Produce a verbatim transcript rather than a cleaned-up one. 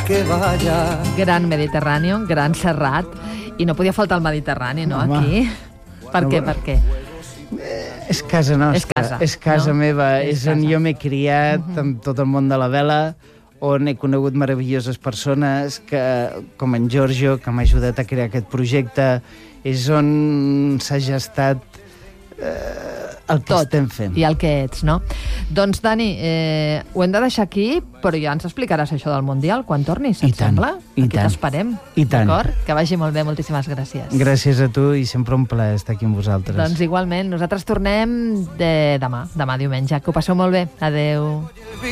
que vaya. Gran Mediterráneo, gran Serrat, i no podia faltar el Mediterrani, no, Home. aquí? Per què, per què? És casa nostra, És casa, és casa no? meva, És és, on casa. jo m'he criat, uh-huh. amb tot el món de la vela, on he conegut meravelloses persones, que, com en Giorgio, que m'ha ajudat a crear aquest projecte, és on s'ha gestat eh, el que Tot, estem fent. i el que ets, no? Doncs, Dani, eh, ho hem de deixar aquí, però ja ens explicaràs això del Mundial quan tornis, I et tant, sembla? i Aquí tant. t'esperem, I tant. d'acord? Que vagi molt bé, moltíssimes gràcies. Gràcies a tu i sempre un plaer estar aquí amb vosaltres. Doncs igualment, nosaltres tornem de demà, demà diumenge. Que ho passeu molt bé. Adeu.